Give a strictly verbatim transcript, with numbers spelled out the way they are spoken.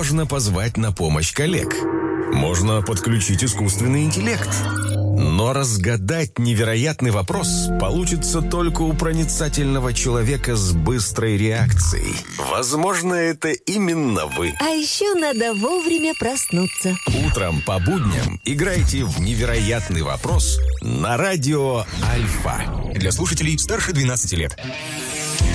можно позвать на помощь коллег. Можно подключить искусственный интеллект. Но разгадать невероятный вопрос получится только у проницательного человека с быстрой реакцией. Возможно, это именно вы. А еще надо вовремя проснуться. Утром по будням играйте в «Невероятный вопрос» на радио Альфа. Для слушателей старше двенадцати лет.